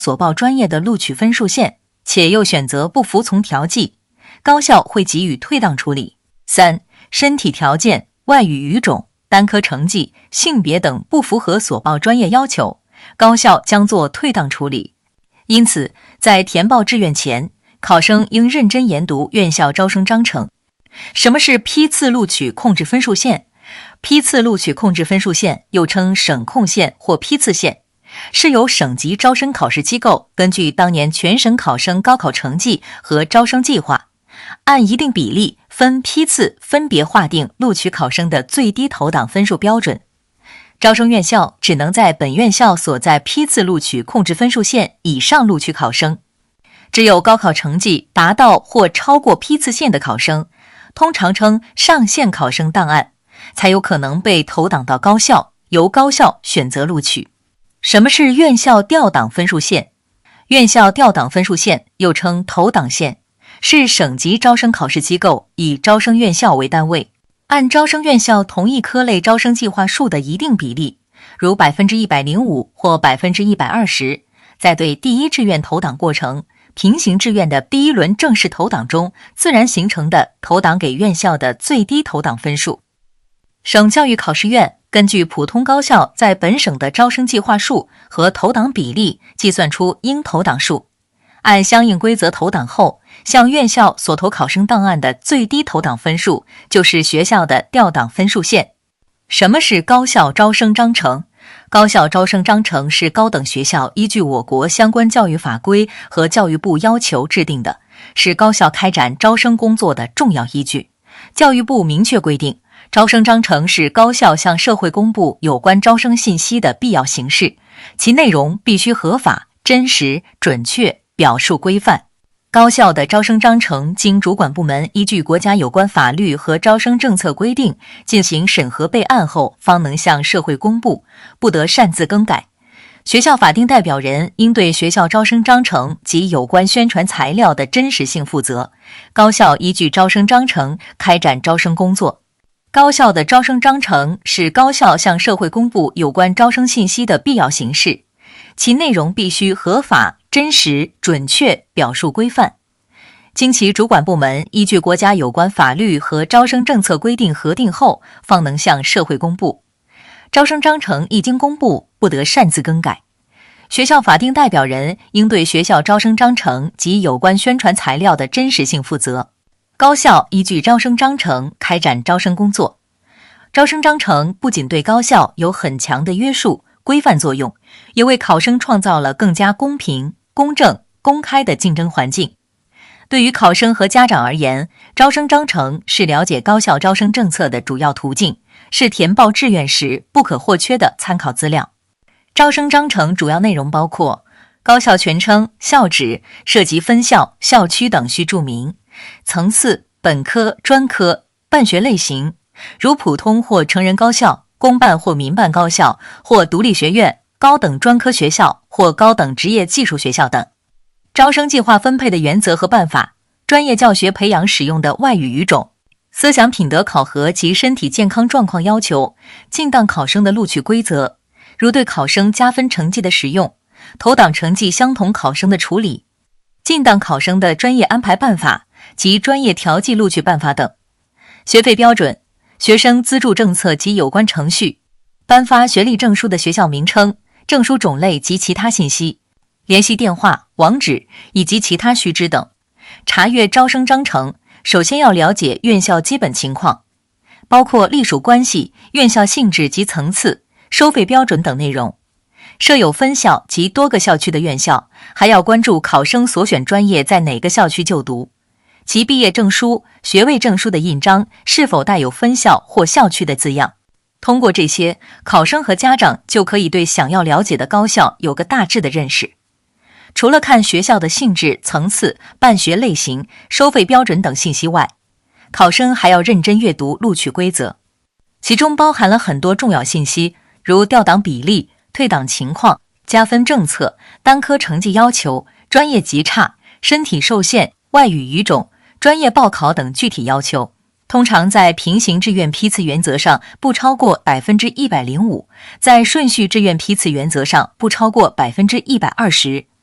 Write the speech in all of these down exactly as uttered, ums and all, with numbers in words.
所报专业的录取分数线，且又选择不服从调剂，高校会给予退档处理。三、身体条件、外语语种、单科成绩、性别等不符合所报专业要求，高校将做退档处理。因此，在填报志愿前，考生应认真研读院校招生章程。什么是批次录取控制分数线？批次录取控制分数线又称省控线或批次线，是由省级招生考试机构根据当年全省考生高考成绩和招生计划，按一定比例分批次分别划定录取考生的最低投档分数标准。招生院校只能在本院校所在批次录取控制分数线以上录取考生，只有高考成绩达到或超过批次线的考生，通常称上线考生档案，才有可能被投档到高校，由高校选择录取。什么是院校调档分数线？院校调档分数线又称投档线，是省级招生考试机构以招生院校为单位，按招生院校同一科类招生计划数的一定比例，如百分之一百零五或百分之一百二十，在对第一志愿投档过程、平行志愿的第一轮正式投档中，自然形成的投档给院校的最低投档分数。省教育考试院根据普通高校在本省的招生计划数和投档比例，计算出应投档数，按相应规则投档后，向院校所投考生档案的最低投档分数，就是学校的调档分数线。什么是高校招生章程？高校招生章程是高等学校依据我国相关教育法规和教育部要求制定的，是高校开展招生工作的重要依据。教育部明确规定，招生章程是高校向社会公布有关招生信息的必要形式，其内容必须合法、真实、准确、表述规范。高校的招生章程经主管部门依据国家有关法律和招生政策规定进行审核备案后，方能向社会公布，不得擅自更改。学校法定代表人应对学校招生章程及有关宣传材料的真实性负责。高校依据招生章程开展招生工作。高校的招生章程是高校向社会公布有关招生信息的必要形式，其内容必须合法、真实、准确、表述规范。经其主管部门依据国家有关法律和招生政策规定核定后，方能向社会公布。招生章程一经公布，不得擅自更改。学校法定代表人应对学校招生章程及有关宣传材料的真实性负责。高校依据招生章程开展招生工作。招生章程不仅对高校有很强的约束、规范作用，也为考生创造了更加公平、公正、公开的竞争环境。对于考生和家长而言，招生章程是了解高校招生政策的主要途径，是填报志愿时不可或缺的参考资料。招生章程主要内容包括高校全称、校址、涉及分校、校区等需注明，层次、本科、专科、办学类型，如普通或成人高校、公办或民办高校或独立学院、高等专科学校或高等职业技术学校等。招生计划分配的原则和办法，专业教学培养使用的外语语种，思想品德考核及身体健康状况要求，进档考生的录取规则，如对考生加分成绩的使用，投档成绩相同考生的处理，进档考生的专业安排办法及专业调剂录取办法等。学费标准、学生资助政策及有关程序，颁发学历证书的学校名称、证书种类及其他信息，联系电话、网址以及其他须知等。查阅招生章程，首先要了解院校基本情况，包括隶属关系、院校性质及层次、收费标准等内容。设有分校及多个校区的院校，还要关注考生所选专业在哪个校区就读，其毕业证书、学位证书的印章是否带有分校或校区的字样。通过这些，考生和家长就可以对想要了解的高校有个大致的认识。除了看学校的性质、层次、办学类型、收费标准等信息外，考生还要认真阅读录取规则，其中包含了很多重要信息，如调档比例、退档情况、加分政策、单科成绩要求、专业级差、身体受限、外语语种、专业报考等具体要求。通常在平行志愿批次原则上不超过百分之一百零五，在顺序志愿批次原则上不超过百分之一百二十。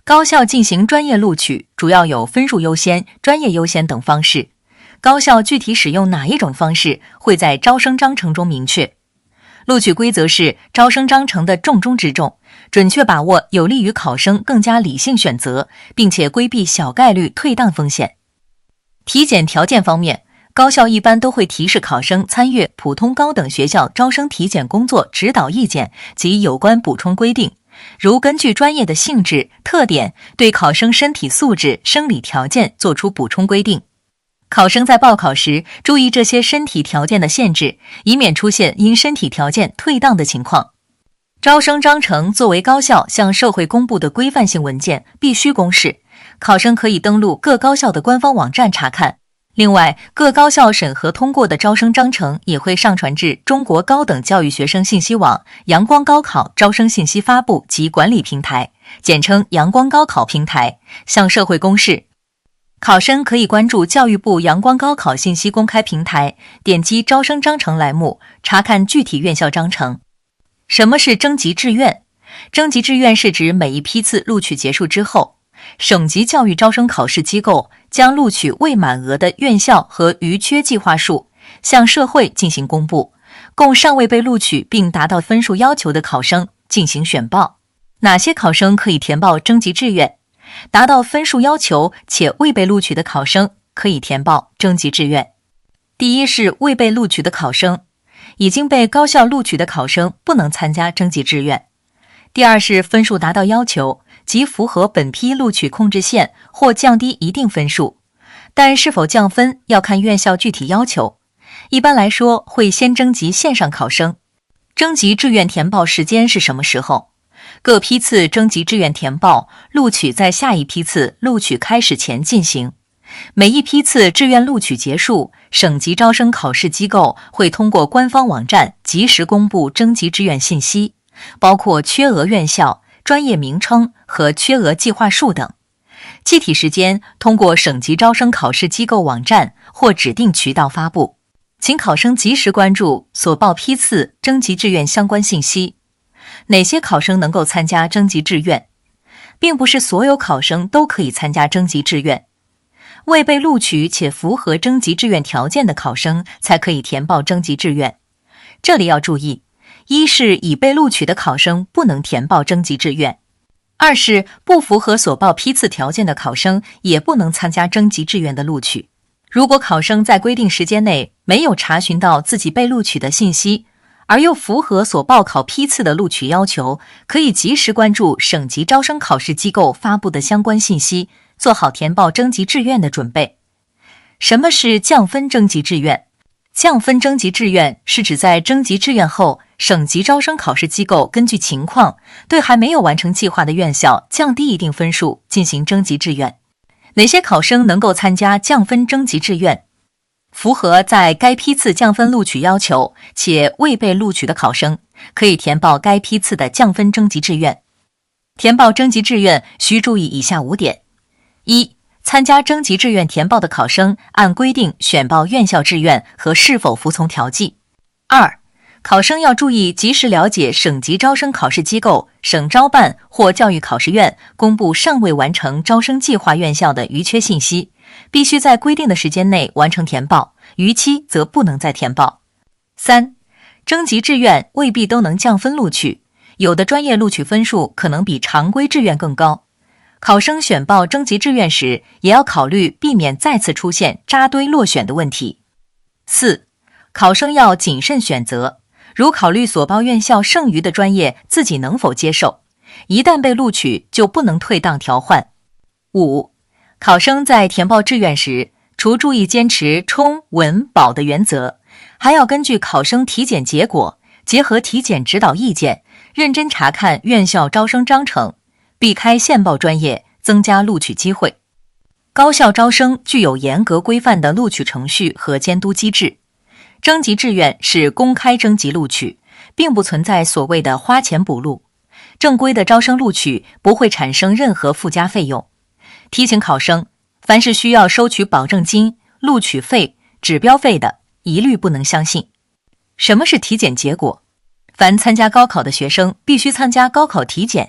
高校进行专业录取主要有分数优先、专业优先等方式。高校具体使用哪一种方式，会在招生章程中明确。录取规则是招生章程的重中之重，准确把握有利于考生更加理性选择，并且规避小概率退档风险。体检条件方面，高校一般都会提示考生参阅普通高等学校招生体检工作指导意见及有关补充规定，如根据专业的性质、特点，对考生身体素质、生理条件作出补充规定。考生在报考时注意这些身体条件的限制，以免出现因身体条件退档的情况。招生章程作为高校向社会公布的规范性文件，必须公示，考生可以登录各高校的官方网站查看。另外，各高校审核通过的招生章程也会上传至中国高等教育学生信息网阳光高考招生信息发布及管理平台，简称阳光高考平台，向社会公示。考生可以关注教育部阳光高考信息公开平台，点击招生章程栏目，查看具体院校章程。什么是征集志愿？征集志愿是指每一批次录取结束之后，省级教育招生考试机构将录取未满额的院校和余缺计划数向社会进行公布，供尚未被录取并达到分数要求的考生进行选报。哪些考生可以填报征集志愿？达到分数要求且未被录取的考生可以填报征集志愿。第一是未被录取的考生，已经被高校录取的考生不能参加征集志愿。第二是分数达到要求，即符合本批录取控制线或降低一定分数，但是否降分要看院校具体要求。一般来说，会先征集线上考生。征集志愿填报时间是什么时候？各批次征集志愿填报，录取在下一批次录取开始前进行。每一批次志愿录取结束，省级招生考试机构会通过官方网站及时公布征集志愿信息，包括缺额院校、专业名称和缺额计划数等。具体时间通过省级招生考试机构网站或指定渠道发布，请考生及时关注所报批次征集志愿相关信息。哪些考生能够参加征集志愿？并不是所有考生都可以参加征集志愿。未被录取且符合征集志愿条件的考生才可以填报征集志愿。这里要注意，一是已被录取的考生不能填报征集志愿，二是不符合所报批次条件的考生也不能参加征集志愿的录取。如果考生在规定时间内没有查询到自己被录取的信息，而又符合所报考批次的录取要求，可以及时关注省级招生考试机构发布的相关信息，做好填报征集志愿的准备。什么是降分征集志愿？降分征集志愿是指在征集志愿后，省级招生考试机构根据情况，对还没有完成计划的院校降低一定分数进行征集志愿。哪些考生能够参加降分征集志愿？符合在该批次降分录取要求且未被录取的考生，可以填报该批次的降分征集志愿。填报征集志愿需注意以下五点：一、参加征集志愿填报的考生按规定选报院校志愿和是否服从调剂。二、考生要注意及时了解省级招生考试机构、省招办或教育考试院公布尚未完成招生计划院校的余缺信息，必须在规定的时间内完成填报，逾期则不能再填报。三、征集志愿未必都能降分录取，有的专业录取分数可能比常规志愿更高。考生选报征集志愿时，也要考虑避免再次出现扎堆落选的问题。四、考生要谨慎选择，如考虑所报院校剩余的专业自己能否接受，一旦被录取就不能退档调换。五、考生在填报志愿时，除注意坚持冲、稳、保的原则，还要根据考生体检结果，结合体检指导意见，认真查看院校招生章程，避开现报专业，增加录取机会。高校招生具有严格规范的录取程序和监督机制。征集志愿是公开征集录取，并不存在所谓的花钱补录。正规的招生录取不会产生任何附加费用。提醒考生，凡是需要收取保证金、录取费、指标费的，一律不能相信。什么是体检结果？凡参加高考的学生必须参加高考体检。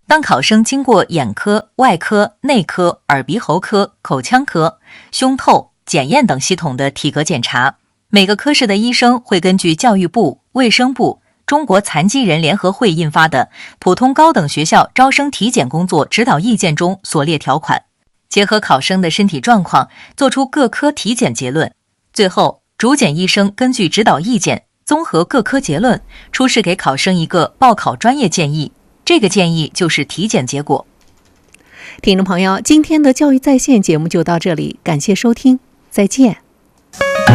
当考生经过眼科、外科、内科、耳鼻喉科、口腔科、胸透、检验等系统的体格检查，每个科室的医生会根据教育部、卫生部、中国残疾人联合会印发的《普通高等学校招生体检工作指导意见》中所列条款，结合考生的身体状况，做出各科体检结论。最后，主检医生根据指导意见，综合各科结论，出示给考生一个报考专业建议。这个建议就是体检结果。 听众朋友，今天的教育在线节目就到这里，感谢收听，再见。